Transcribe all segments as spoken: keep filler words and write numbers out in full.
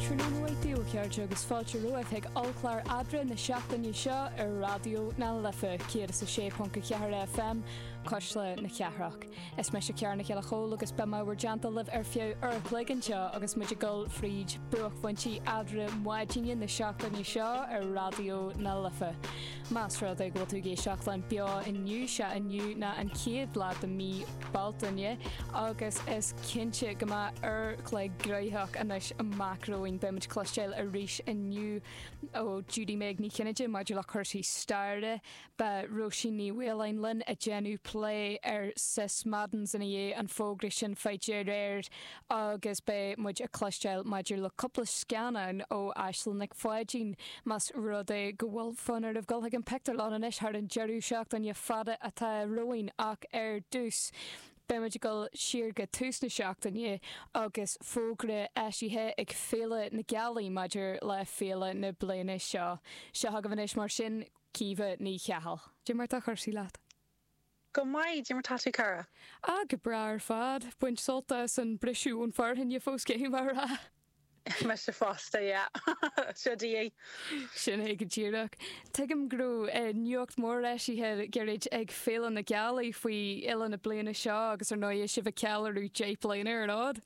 Trúnaíú ceirte agus fáilteú a ag allchláir adra na seaachtainní seo ar radio na lifa céad sa sé ponca ceathar F M coisle na ceathraach. Is me se cearna ceile chó agus be máhar deanta libh ar fiú ar chléigen seo agus muidir gol fríd buachhaintí adra muidíine na seaachtainní seo ar radio na lifa. Másra ag bhil tú géis seachlein beo inniu se inniu na an céad lá de mí baltainne agus is cinse go ar clé greithach anis a macroing be muid cloisteil a ríis inniu ó Judy Meg ní cinide maidir le chuirtí staire be roisi ní bhfuilein linn a genú play ar sis madans in é an fógri sin féidir réir agus be muid a cloisteil maidir le coppla scanan ó Aisling foiidín mas rud é go bhfuil fanar a bhil an pectar lá an is ar an jeú seach an je fada atá roin ach ar dús. Bemaidir siar go túsna seachtain é agus fógra eisithe ag féle na gealaí maidir le féle na bliana seo. Se ha go bhanis mar sin cíomh ní cheahall. Dé mar a chuirsí leat. Go maiid, dé mar tatú cara? A go brair fad, buint soltas an brisisiún farthin je fós céim mar a. Me se fásta, ja. Se dí. Sin é go ddíireach. Tuigim grú nuocht mór eisithe gerid ag féle na gealaí faoi ile na bliana seo agus ar nóid si bh cealarú J Plainer an ád.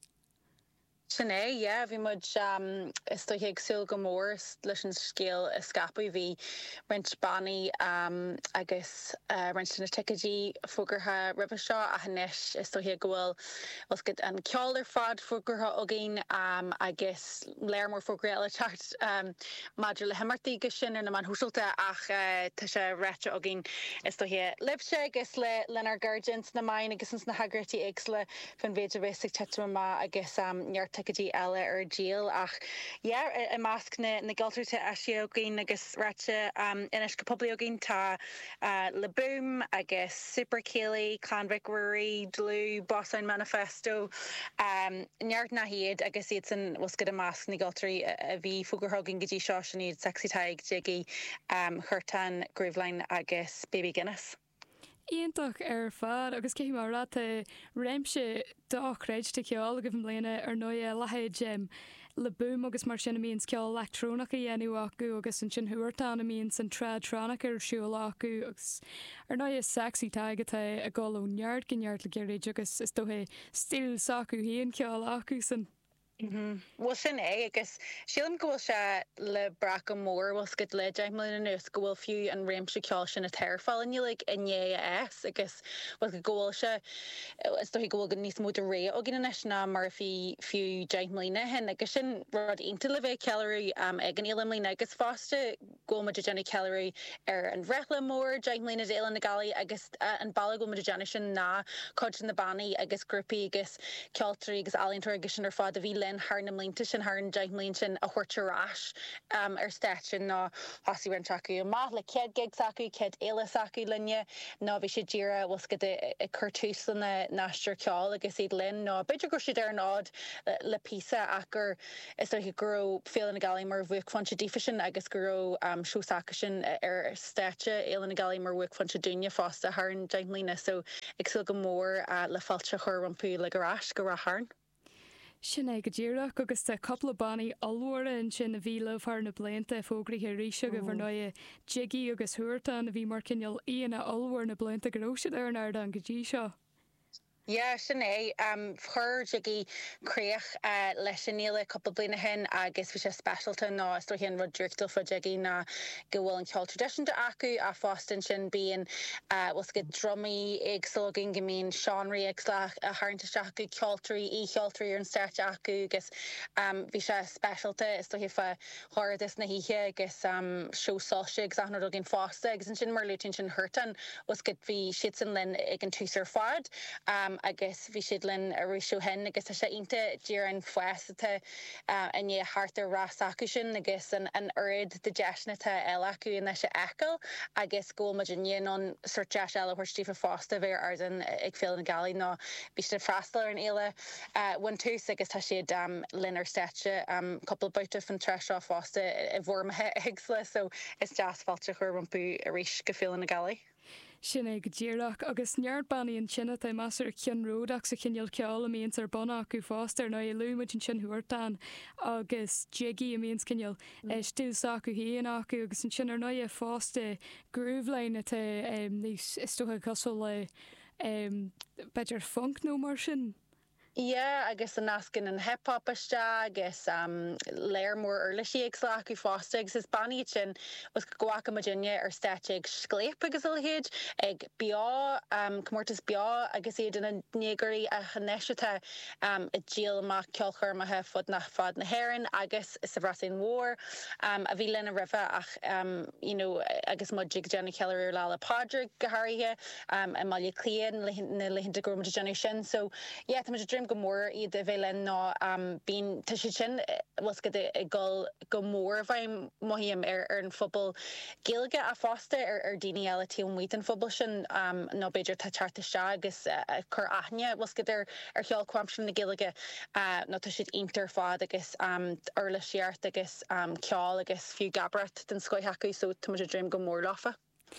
Sinné, yeah, bhí muid um, is do ag súil go mór leis an scéal a scapaí bhí rint bannaí um, agus uh, rint na ticadí fógartha ribh seo a hanis is do ag gohfuil was go an ceálar fad fógartha agén um, agus léir mór fógra eile teart um, maidir le himartaí go sin ar na man húsilta ach uh, tá sé réite agén is do hé libse agus le lenar gardens na main agus na hagratí éagsle fan bhéidir bhéigh teú má agus um, neart ticadí eile ar díal ach yeah, i másc na, na galtúirte eisiau gén agus ráte um, inis go poblí agén tá uh, Le Boom agus Supercéalaí, Clanvic Ruairi, Dlú, Boston Manifesto um, neart na hiad agus iad san was go a másc na galtúirí a bhí fógarthgin go dtí seo sin iad sexy taig jiggy um, chuirtan Groovline agus Baby Guinness. Íontach ar fad agus cé mar ráta réimse dáchréid te ceáil a go bhn léine ar nó lehéid um, Le Boom agus mar sin míon ceáil electrónach a dhéanú acu agus an sin thuirtá na míon san trád tránach ar siúil acu agus ar nó sexy taigetá a gáú neart gneart le géirid agus is dóhé stíl sacu híon ceáil acu san. Mm-hmm. Well sin é agus sílam gohfuil se le bracha mór was go le deich mlína nus gohfuil fiú an réimse ceáil sin a teirfáil in like iné s agus was go gohfuil se is do gohfuil go níos mód a ré ó gin is ná mar fi fiú deich mlína hen agus sin rud inta le bheith ceirí um, ag an éile mlína agus fásta go muid Jenny ceirí ar an bhrethla mór deich mlína déile na galí agus uh, an balla go muid Jenny sin ná cod in na bannaí agus grúpi agus ceoltarí agus alíntar agus sin ar fád a bhí len haar na mlínta sin haar an deich mlín sin a chuirtarás um, ar stéit sin ná hasí ran tracu a math le ced gig sacu ced éile sacu linne ná bhí sé díra was go i curtús na náistear ceáil agus iad lin ná beidir gur si ar an ád le písa ach gur is do gurú féle na galí mar bhuiic fan se dífa sin agus gurú um, siúsacha sin ar stéite éile na galí mar bhuiic fan se dúine fásta haar an deich mlína so ag sil go mór uh, le fáilte chur rampú le gorás go ratharn. Sin é go ddíireach agus tá coppla bannaí alhuara an sin na bhíle far na blianta fógraithe ríise go bhar nóid jiggy agus thuirta na bhí mar cinneal íana alhuar na blianta goróisiad ar an aird an go dtí seo. Yeah, sinné um chur jiggy creach uh, leis sin níle couple blina hen agus bhí sé specialta ná sto hin rud dúirtal fo jiggy na go bhfuil an ceáil tradition de acu a fástin sin bíon uh, was go drumí ag sulgin gomín seanraí ag slach a hairnta seacu ceoltarí í cheoltarí ar an start acu agus um, bhí sé specialta is sto hi fa háirdas na híthe agus um, siúsáise agus aithnar gin fásta agus an sin mar lutin sin hurtan was go bhí siad san linn ag an túsar fad um, agus bhí siad linn a rúisiú hen agus tá sé inte díar an foiasta uh, in é hartar rás acu sin agus an, an urid de deisnata eile acu in sé ecail agus ggóil ma dinion an suirt deis eile chuir stífa fásta bhéir ardan ag féil na galí ná bhí siad freistal ar an éile uh, wan tús agus tá siad um, linn ar steite um, couple bouta fan treisá fásta i bhórmathe agsla so is deas fáilte chuir rampú a ríis go féil na galí. Sinna go ddíireach agus neart bannaí an sinna é measar cin ródach sa cinneal ceáil a míons ar bonna acu fáster nó i luúid an sin thuirtain agus jiggy a míons cinneal stúlsa acu híon acu agus an sinar nó a fásta grúbhlein a níos istúcha cosú le beidir funk nó mar sin. Yeah, agus an nascin an hip-hop iste agus um, léir mór ar leisí ag slá acu fásta agus is bannaí sin was go ghacha Virginia ar státeigh scléip agus ilhéid ag beá um, comórtas beá agus iad in a négarí a chanéisite um, i díal amach ceolchar mathe fud na fad na hhéireann agus sa bhrasaín mhór um, a bhí lena rifa ach um, you know, agus mud jig Jenny Keller ar lála Padraig gohairthe um, a maiile clían na lehinnta gurmid Jenny sin so yeah, tá muid go mór iad a bhéile ná um, bín tá sé sin was go gol go mór bhaim mohiam ar ar an fphobal géalga a fásta ar ar daoine eile tíom muid an fphobal sin um, nó beidir tá tearta se agus uh, chur aithne was go ar ar cheol cuamsin na géalga uh, nó tá siad intar fád agus um, ar le siart agus um, ceáil agus fiú gabrat den scoitheacu so tá muid a dream go mór láfa.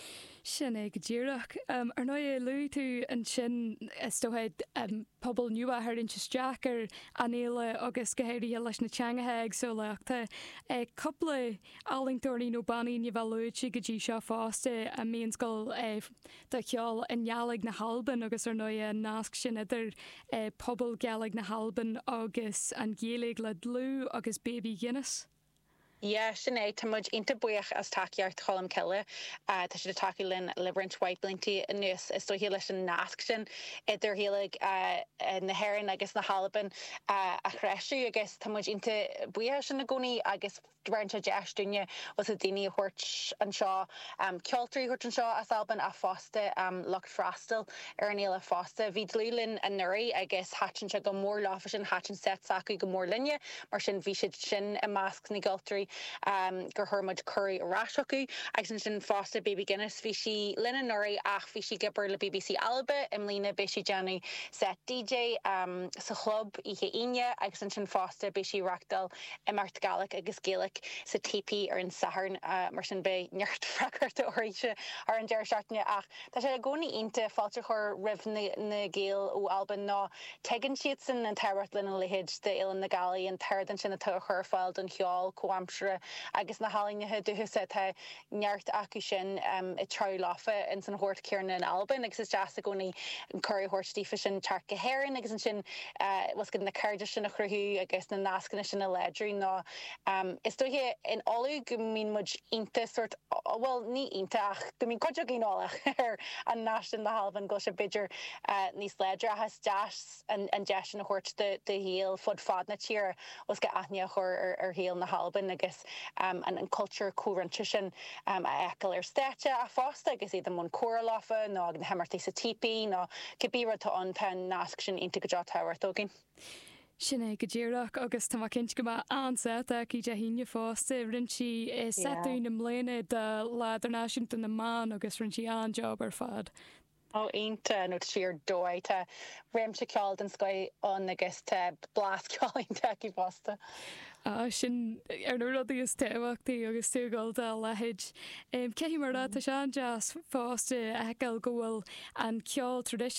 Sin ag ddíireach um, ar nó luú tú an sin istóid um, pobl nua ar in teach ar anéile agus gohéirí leis na teangathe ag so leachta ag coppla álingtóirí nó bannaí ní bhluúid si go dtí seo fásta a míons go de cheáil in nealaigh na halban agus ar nó nasc sin idir pobl gealaigh na halban agus an géalaigh le dlú agus baby Guinness. Yeah, sinné tá muid inta buíoch as takeíart cholam ceile uh, tá si de takeí linn le brint white blinty nuas is do hí leis an nasc sin idir héalaigh uh, na hhéireann agus na halaban uh, a chreisiú agus tá muid inta buíoch sin na gcónaí agus dúirnta deisúne was a daoine thuirt an seo um, ceoltarí thuirt an seo as alban a fásta um, loch freastal ar an éile fásta bhí dlúlinn a nuirí agus hatan se go mór láfa sin hatan set sacu go mór linne mar sin bhí siad sin a másc na geoltarí um, gur thurmuid curí arás acu agus sin sin fásta baby Guinness bhí si linne nuirí ach bhí si gibir le B B C Alba im lína bé si Jenny set D J um, sa chlub ihe aine agus sin sin fásta bé si rachtal i Mart Gaelic agus Gaelic sa T P ar an saharn uh, mar sin be neart fragart oríise ar an deir seaartne ach tá sé gcónaí inte fáilte chur rih na, na géal ó Alban ná tegann siad san an teirt lin an lehéid de ilan na galí an teir an sin na tu chur fáil don cheáil coamsere agus na hálínethe duhusa tá neart acu sin um, i troi láfa in san hort cearna in Alban agus is deas a gcónaí an curí hortífa sin teart go héireann agus an sin uh, was go na cairde sin na chruthú agus na nascanna sin na ledrí ná um, is Stoige in alú go mín muid inte sort well ní inte ach go mín coide gínálach ar an náis in na halban go se bidger uh, níos léidir a has deas an, an deis na chóirt de, de héal fud fad na tíir os go aithne chur ar, ar héal na halban agus um, an, an culture cuaranta sin um, a ecail ar stéite a fásta agus iad am cuara láfa ná na hemartí sa típi ná cibíra tá an pen nasc sin inte go dá táhairt ógin. Sinna go ddíireach agus tá cinint go ansa í de híine fásta rinn si setú na mléine de leidirnáisiúnta na man agus rinn si an job ar fad. Ó Aonta nó siar dóid tá réimse ceáil den scoil an agus tá blas ceáilínta í fásta. Ah, sin ar nó rudí is téhachtaí agus túgáil de lehéid. Um, Cehí mar tá se an jazz fásta a hecail gohfuil an ceáil tradiis